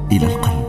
إلى القلب.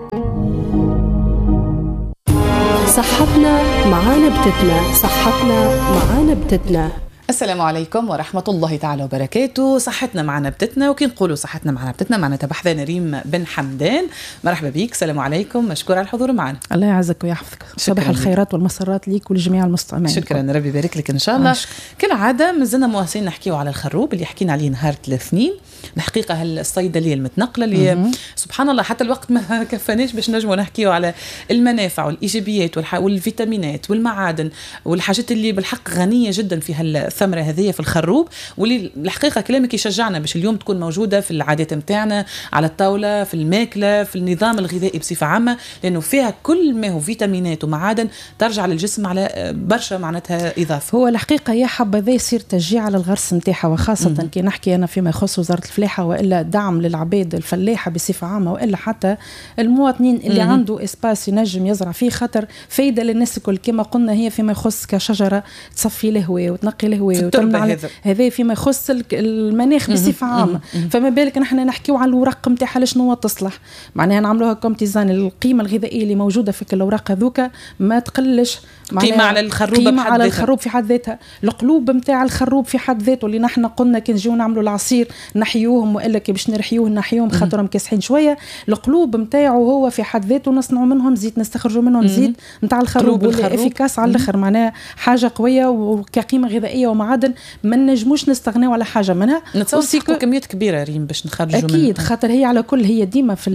صحتنا مع نبتتنا، صحتنا مع نبتتنا. السلام عليكم ورحمة الله تعالى وبركاته. صحتنا مع نبتتنا، وكي نقولوا صحتنا مع نبتتنا معنا تبحثنا ريم بن حمدان. مرحبا بك، السلام عليكم، مشكور على الحضور معنا. الله يعزك ويحفظك، صباح الخيرات والمسرات ليك ولجميع المستمعين. شكرا، ربي يبارك لك ان شاء الله. كالعادة مازلنا مواصلين نحكيو على الخروب اللي حكينا عليه نهار الاثنين. الحقيقة هالصيدلية المتنقلة اللي سبحان الله حتى الوقت ما كفاناش باش نجموا نحكيو على المنافع والإيجابيات والفيتامينات والمعادن والحاجات اللي بالحق غنية جدا في هالثمرة هذه في الخروب، واللي الحقيقة كلامك يشجعنا باش اليوم تكون موجودة في العادات متاعنا على الطاولة، في الماكلة، في النظام الغذائي بصفة عامة، لأنه فيها كل ما هو فيتامينات ومعادن ترجع للجسم على برشا معناتها إضافة. هو الحقيقة يا حبذا يصير تشجيع على الغرس متاعها، وخاصة كي نحكي أنا فيما يخص وزارة الفلاحة وإلا دعم للعباد الفلاحة بصفة عامة، وإلا حتى المواطنين اللي عنده إسباس ينجم يزرع فيه، خاطر فايدة للناس الكل. كما قلنا هي فيما يخص كشجرة تصفي الهواء وتنقي الهواء وتمنع هذا فيما يخص المناخ بصفة عامة. فما بالك نحن نحكيو على الأوراق متاعها لشنو تصلح، معناها نعملوها كومتيزان. القيمة الغذائية اللي موجودة في الأوراق هذوك ما تقلش قيمة على الخروب، قيمة على الخروب في حد ذاتها. القلوب متاع الخروب في حد ذاته اللي نحن قلنا كي نجيو نعملوا العصير نحيوهم، وإلا كي باش نحيوهم خاطرهم كاسحين شوية. القلوب متاعه هو في حد ذاته نصنعوا منهم زيت، نستخرجوا منهم زيت متاع الخروب واللي افيكاس على الاخر، معناها حاجة قوية وكقيمة غذائية ومعادن ما نجموش نستغنوا على حاجة منها. نتصور كميات كبيرة ريم باش نخرجوا منها أكيد، خاطر هي على كل هي ديما في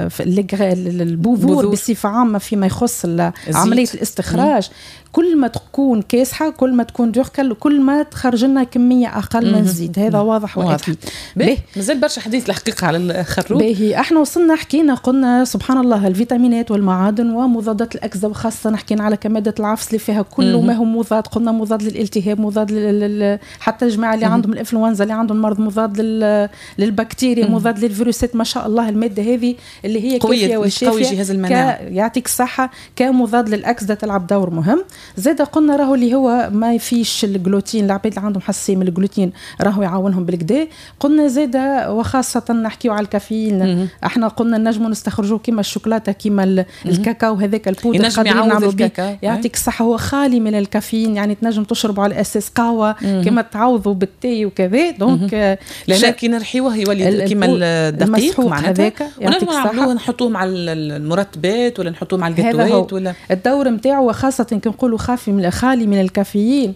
البذور بصفة عامة فيما يخص عملية الاستخراج. كل ما تكون كاسحة كل ما تكون دوركل كل ما تخرج لنا كمية أقل من الزيت، هذا واضح وأكيد. مازال برشا حديث الحقيقة على الخروب. احنا وصلنا حكينا قلنا سبحان الله الفيتامينات والمعادن ومضادات الأكسدة، وخاصة حكينا على كمادة العفس اللي فيها كل ما هو مضاد. قلنا مضاد للالتهاب، مضاد حتى الجماعة اللي عندهم الإنفلونزا، اللي عندهم مرض، مضاد للبكتيريا، مضاد للفيروسات. ما شاء الله المادة هذه اللي هي كافية وشافية جهاز المناعة، يعطيك الصحة، كمضاد للأكسدة تلعب دور مهم. زاد قلنا راهو اللي هو ما فيش الجلوتين، العباد اللي عندهم حساسية من الجلوتين راهو يعاونهم بالكدا. قلنا زاد وخاصة نحكيو على الكافيين، احنا قلنا نجموا نستخرجوه كيما الشوكولاتة كيما الكاكاو، هذاك البودر ينجم يعوض الكاكاو، يعطيك الصحة، هو خالي من الكافيين، يعني تنجم تشربوا على أساس قهوة كما تعوضوا بالتاي وكذا. دونك لكن نرحيوه يولي كيما الدقيق معناتها، ونجموا نحطوه مع المرطبات ولا نحطوه مع الجاتوات ولا الدور نتاعو. وخاصة كنقولوا خالي من الكافيين،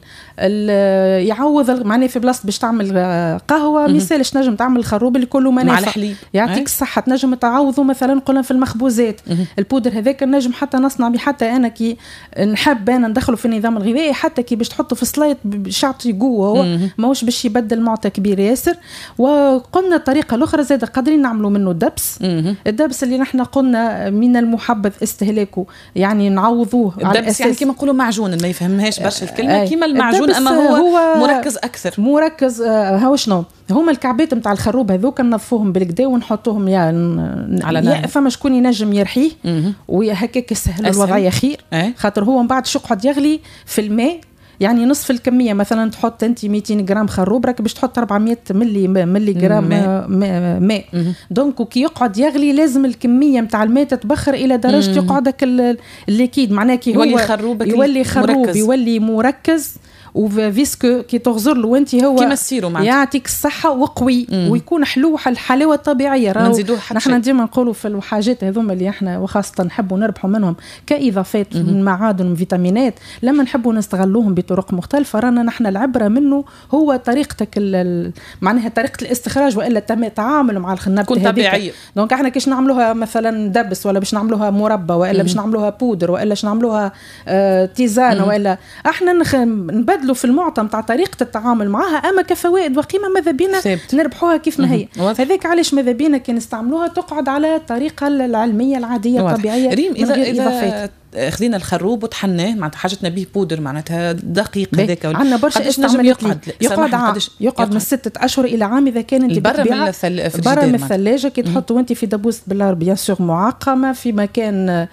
يعوض معناه في بلاصه باش تعمل قهوه مثالش نجم تعمل الخروب اللي كله منافع مع الحليب يعطيك الصحه. تنجم تعوضه مثلا قلنا في المخبوزات البودر هذاك نجم حتى نصنع به، حتى انا كي نحب انا ندخله في النظام الغذائي، حتى كي باش تحطه في السلايط باش يعطي قوه، هو ماهوش باش يبدل معطى كبير ياسر. وقلنا الطريقه الاخرى زاد قادرين نعملوا منه الدبس. الدبس اللي نحن قلنا من المحبذ استهلاكه، يعني نعوضوه على الدبس يعني كما نقولوا معجون، ما يفهمهاش برشا الكلمه كيما المعجون، اما هو مركز اكثر. مركز هو شنو هما الكعبات نتاع الخروب هذوك ننظفوهم بالكدا ونحطوهم على نار، فما شكون ينجم يرحيه وهكاك يسهل الوضعيه خير. خاطر هو من بعد شو يقعد يغلي في الماء، يعني نصف الكمية. مثلا تحط انت 200 جرام خروب راك باش تحط 400 ملي جرام ماء. دونك وكي يقعد يغلي لازم الكمية متاع الماء تتبخر الى درجة يقعدك الليكيد، معناه كي هو يولي خروب يولي مركز وفيسكو كي تغزر له وانت هو كيما السيرو يعطيك الصحه وقوي ويكون حلو الحلاوه الطبيعيه. نحن ديما نقولوا في الحاجات هذوما اللي احنا وخاصه نحبوا نربحوا منهم كاضافات من معادن وفيتامينات، لما نحبوا نستغلوهم بطرق مختلفه رانا نحن العبره منه هو طريقتك معناها طريقه الاستخراج والا التعامل مع النبته طبيعيه. دونك احنا كيش نعملوها مثلا دبس، ولا باش نعملوها مربى، والا باش نعملوها بودر، والا باش نعملوها تيزانه، والا احنا نبدل في المعطى متاع طريقة التعامل معها، أما كفوائد وقيمة ماذا بينا نربحوها كيف ما هي. هذاك علاش ماذا بينا كي نستعملوها تقعد على الطريقة العلمية العادية الطبيعية. ريم إذا خذينا الخروب وطحناه معناتها حاجتنا به بودر معناتها دقيق هذاك عندنا برشا استعمالات يقعد من 6 أشهر إلى عام إذا كان انت برا من الثلاجة كي تحطه وانت في دبوس بالار بيان سور معقمة في مكان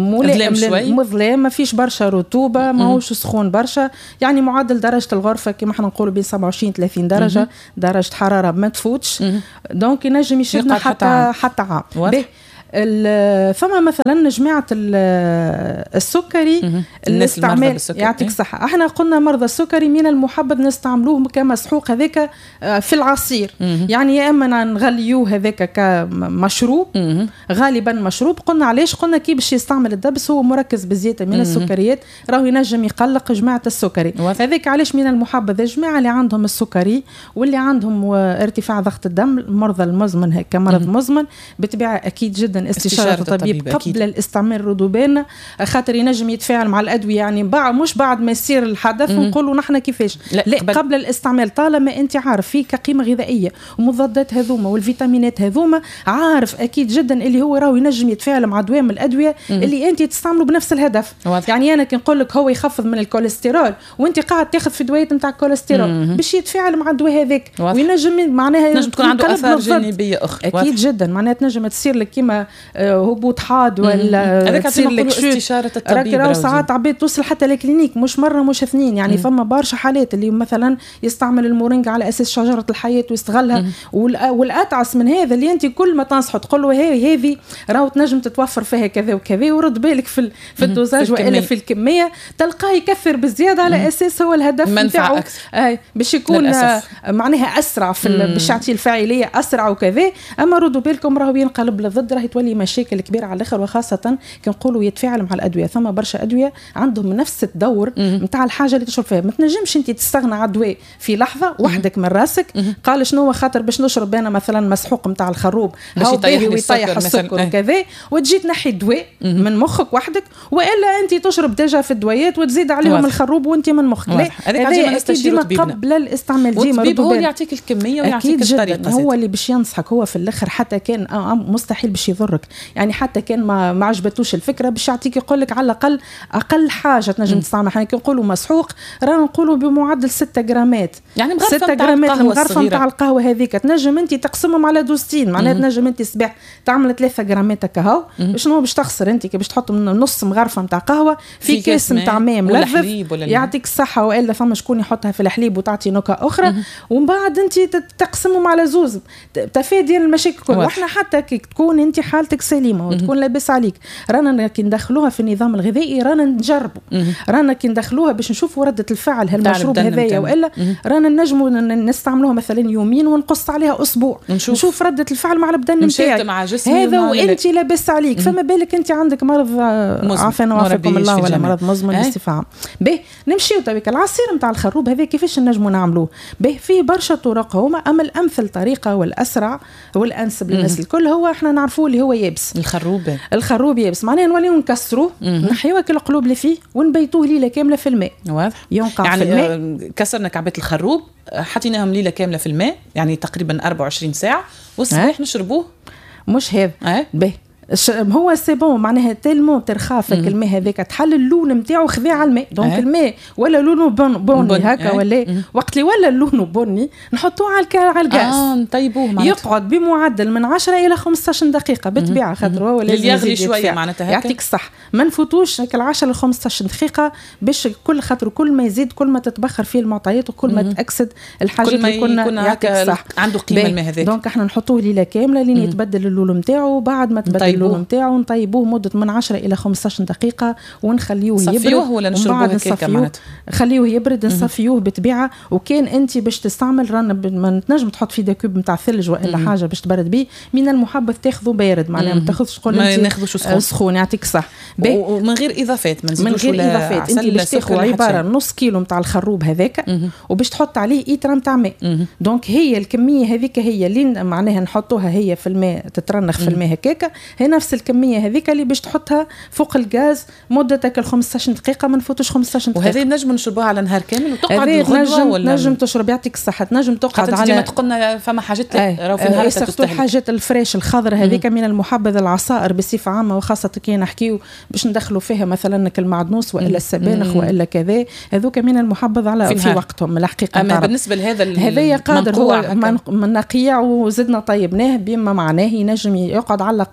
مظلم ما فيش برشا رطوبة ماهوش سخون برشا، يعني معدل درجة الغرفة كما احنا نقولوا بين 27-30 درجة درجة حرارة ما تفوتش، دونك ينجم يشيلنا حتى عام. ثم مثلا جماعه السكري الاستعمال يعطيك صحه. احنا قلنا مرضى السكري من المحبذ نستعملوه كمسحوق هذاك في العصير، يعني يا اما نغليوه هذاك كمشروب، غالبا مشروب. قلنا علاش؟ قلنا كي باش يستعمل الدبس هو مركز بزياده من السكريات، راهو ينجم يقلق جماعه السكري. هذاك علاش من المحبذ الجماعه اللي عندهم السكري واللي عندهم ارتفاع ضغط الدم، المرضى المزمن هيك كمرض مزمن، بالطبيعه اكيد جدا استشاره الطبيب قبل الاستعمال الردوبان، خاطر ينجم يتفاعل مع الادويه، يعني مش بعد ما يصير الحدث ونقولوا نحن كيفاش، لا قبل الاستعمال. طالما انت عارف فيه كقيمه غذائيه ومضادات هذوما والفيتامينات هذوما، عارف اكيد جدا اللي هو راهو ينجم يتفاعل مع دواء من الادويه اللي انت تستعمله بنفس الهدف. يعني انا كي نقول لك هو يخفض من الكوليسترول وانت قاعد تاخذ في دوايات نتاع الكوليسترول باش يتفاعل مع الدواء هذاك، وينجم معناها نجم تكون عنده اثار جانبيه اخرى. اكيد جدا، معناها تنجم تصير لك كيما هبوط حاد ولا تصير لك استشاره الطبيب. راهو ساعات عباد توصل حتى للكلينيك، مش مره مش اثنين. يعني فما برشا حالات اللي مثلا يستعمل المورينج على اساس شجره الحياه ويستغلها، والاتعس من هذا اللي انت كل ما تنصحه تقول له هذه راهو تنجم تتوفر فيها كذا وكذا، ورد بالك في الدوزاج والا في الكميه، تلقاه يكثر بزياده على اساس هو الهدف نتاعو باش يكون معناها اسرع باش يعطي الفاعليه اسرع وكذا. اما ردوا بالكم راهو ينقلب للضد، راهي تولي مشاكل كبيره على الاخر، وخاصه كنقولوا يتفاعل مع الادويه. ثم برشا ادويه عندهم نفس الدور نتاع الحاجه اللي تشرب فيها. ما تنجمش انت تستغنى على الدواء في لحظه وحدك من راسك. قال شنو خاطر باش نشرب انا مثلا مسحوق نتاع الخروب باش يطيح السكر وكذا، وتجي تنحي الدواء من مخك وحدك، والا انت تشرب ديجا في الدوايات وتزيد عليهم الخروب وانت من مخك. لا هذا ديما قبل الاستعمال، ديما الطبيب هو اللي يعطيك الكميه ويعطيك الطريقه، هو اللي باش ينصحك. هو في الاخر حتى كان مستحيل باش يضرك، يعني حتى كان ما عجبتوش الفكره باش يعطيك يقول لك على الاقل اقل حاجه تنجم تستعمل. احنا كي نقولوا مسحوق رانا نقولوا بمعدل 6 جرامات، يعني 6 جرامات المغرفه نتاع القهوه هذيك تنجم انت تقسمهم على دوزتين، معناها تنجم انت صباح تعمل 3 جرامات كهو. شنو باش تخسر انت كي باش تحط نص مغرفه نتاع قهوه في كاس نتاع ماء ملذذ يعطيك الصحه، والا فما شكون يحطها في الحليب وتعطي نكهه اخرى، ومن بعد انت تقسمهم على زوز تفادي المشاكل كلها. واحنا حتى كي تكون انت حالتك سليمه وتكون لاباس عليك، رانا كي ندخلوها في النظام الغذائي رانا نجربوا، رانا كي ندخلوها باش نشوفوا رده الفعل هالمشروب هذايا، والا رانا نجموا نستعملوها مثلا يومين ونقص عليها اسبوع نشوف رده الفعل مع البدن نتاعك هذا وانت لاباس عليك. فما بالك انت عندك مرض عافانا وعافاكم الله، ولا مرض مزمن بصفه عامه. باهي نمشيو تويك العصير نتاع الخروب هذا كيفاش نجموا نعملوه؟ باهي فيه برشا طرق، هما اما الامثل طريقه والاسرع والانسب للناس الكل هو احنا نعرفوه اللي هو يابس. الخروب يابس معناه نوليو نكسروه نحيوه كل القلوب اللي فيه ونبيتوه ليله كامله في الماء. واضح ينقع يعني في الماء. كسرنا كعبات الخروب حطيناهم ليله كامله في الماء، يعني تقريبا 24 ساعه، والصباح نشربوه. مش هذا باهي هو سيبون معناها تلمو ترخافك الماء هذاك تحل اللون نتاعو خذاه على الماء. دونك الماء ولا لونه بني هكا ولا وقت اللي ولا لونه بني نحطوه على الغاز نطيبوه يقعد بمعدل من 10 الى 15 دقيقه بالطبيعه، خاطر هو لازم يغلي شويه معناتها هكا. يعطيك الصح ما نفوتوش هكا 10 ل 15 دقيقه باش كل خاطر كل ما يزيد كل ما تتبخر فيه المعطيات وكل ما تاكسد الحاجه اللي كنا يعطيك الصح عنده قيمه الماء هذاك. دونك احنا نحطوه ليله كامله لين يتبدل اللون نتاعو، وبعد ما تبدل اللون نتاعو نطيبوه مده من 10 الى 15 دقيقه ونخليوه يبرد. ولا نشربوه هكاك معناتها خليوه يبرد نصفيوه بالطبيعه. وكان انت باش تستعمل رانا ما تنجم تحط فيه داكوب نتاع ثلج والا حاجه باش تبرد به، من المحبذ تاخذه بارد معناها ما تاخذش تقول ما ناخذوش سخون يعطيك صح ومن غير اضافات. من غير اضافات انت باش تاخذ عباره نص كيلو نتاع الخروب هذاك وباش تحط عليه ايتر نتاع ماء. دونك هي الكميه هذيك هي اللي معناها نحطوها هي في الماء تترنخ في الماء هكاك، هي نفس الكميه هذيك اللي باش تحطها فوق الغاز مدتك 15 دقيقه ما نفوتوش 15 دقيقه. وهذه نجم نشربوها على نهار كامل وتقعد الغدوه ولا نجم تشرب يعطيك الصحه. نجم تقعد على ما تقولنا فما حاجات راهو في النهار تستهلك الحاجات الفريش الخضر هذيك من المحبذ العصائر بصفه عامه، وخاصه كي نحكيو باش ندخلوا فيها مثلا المعدنوس والا السبانخ والا كذا، هذوك من المحبذ على في وقتهم الحقيقه. اما بالنسبه لهذا هذايا قادر هو من نقيع وزدنا طيبناه بما معناه ينجم يقعد على الاقل 24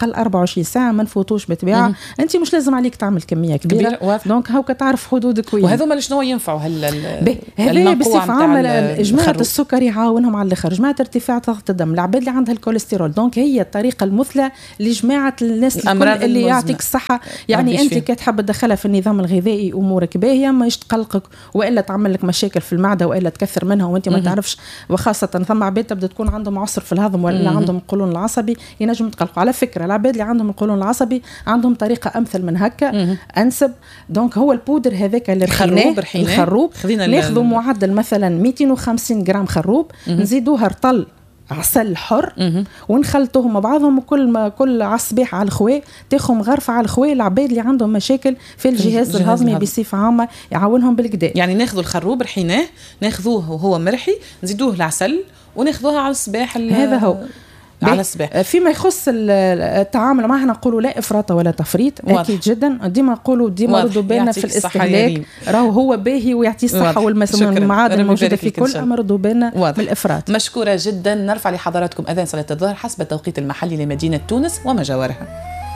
24 ساعه ما نفوتوش بطبيعه. انت مش لازم عليك تعمل كميه كبيره دونك هاكا تعرف حدودك وين. وهذوما شنو ينفعوا هذا بصفه عامه جماعه السكر يعاونهم على الاخر، جماعه ارتفاع ضغط الدم، العباد اللي عندها الكوليسترول. دونك هي الطريقه المثلى لجماعه الناس الكل اللي يعطيك الصحه. يعني انت كتحب تدخلها في النظام الغذائي امورك باهيه ما تقلقك والا تعمل لك مشاكل في المعده والا تكثر منها وانت ما تعرفش. وخاصه ثم عباد تبدا تكون عندهم عسر في الهضم ولا عندهم القولون العصبي ينجم تقلقوا. على فكره العباد اللي عندهم القولون العصبي عندهم طريقه امثل من هكا انسب. دونك هو البودر هذاك اللي الخروب ناخذوا معدل مثلا 250 جرام خروب نزيدوها رطل عسل حر ونخلطوهم مع بعضهم، كل عصبيح على الخوي تاخذ غرفه على الخوي. العباد اللي عندهم مشاكل في الجهاز الهضمي بصفه عامه يعاونهم بالكدا. يعني ناخذوا الخروب رحيناه ناخذوه وهو مرحي نزيدوه العسل وناخذوها على الصباح. هذا هو على الصباح. فيما يخص التعامل معه نقولوا لا افراط ولا تفريط. اكيد جدا ديما نقولوا ديما ردوا بالنا في الاستهلاك راهو هو باهي ويعطي الصحه والمعادن الموجوده في كل امر. ردوا بالنا بالافراط. مشكوره جدا. نرفع لحضراتكم اذان صلاه الظهر حسب التوقيت المحلي لمدينه تونس وما جاورها.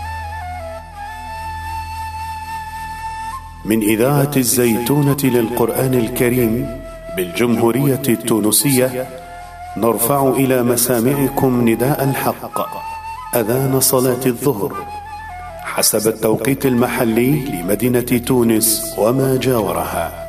من إذاعة الزيتونة للقرآن الكريم بالجمهورية التونسية نرفع إلى مسامعكم نداء الحق أذان صلاة الظهر حسب التوقيت المحلي لمدينة تونس وما جاورها.